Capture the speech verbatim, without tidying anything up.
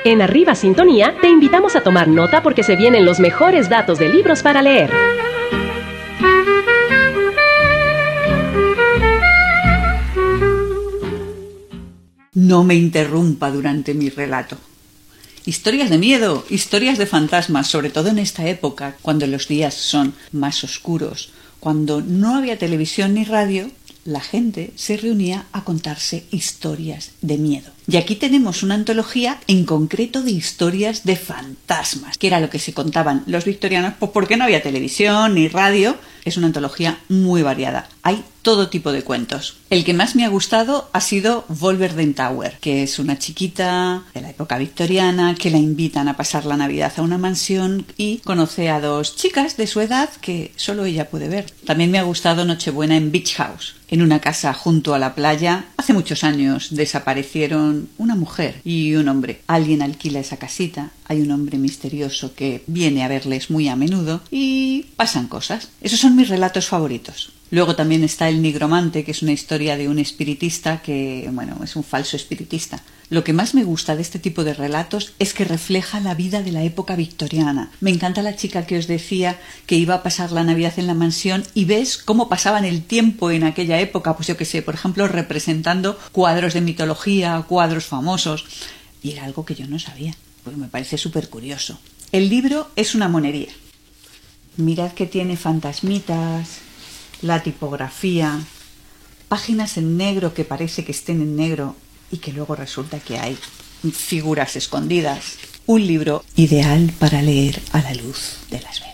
En Arriba Sintonía te invitamos a tomar nota porque se vienen los mejores datos de libros para leer. No me interrumpa durante mi relato. Historias de miedo, historias de fantasmas, sobre todo en esta época, cuando los días son más oscuros, cuando no había televisión ni radio, la gente se reunía a contarse historias de miedo. Y aquí tenemos una antología en concreto de historias de fantasmas, que era lo que se contaban los victorianos, pues porque no había televisión ni radio. Es una antología muy variada. Hay todo tipo de cuentos. El que más me ha gustado ha sido Volver den Tower, que es una chiquita de la época victoriana que la invitan a pasar la Navidad a una mansión y conoce a dos chicas de su edad que solo ella puede ver. También me ha gustado Nochebuena en Beach House. En una casa junto a la playa, hace muchos años desaparecieron una mujer y un hombre. Alguien alquila esa casita, hay un hombre misterioso que viene a verles muy a menudo y pasan cosas. Esos son mis relatos favoritos. Luego también está El Nigromante, que es una historia de un espiritista que, bueno, es un falso espiritista. Lo que más me gusta de este tipo de relatos es que refleja la vida de la época victoriana. Me encanta la chica que os decía que iba a pasar la Navidad en la mansión y ves cómo pasaban el tiempo en aquella época, pues yo que sé, por ejemplo, representando cuadros de mitología, cuadros famosos. Y era algo que yo no sabía, pues me parece súper curioso. El libro es una monería. Mirad que tiene fantasmitas, la tipografía, páginas en negro que parece que estén en negro y que luego resulta que hay figuras escondidas. Un libro ideal para leer a la luz de las velas.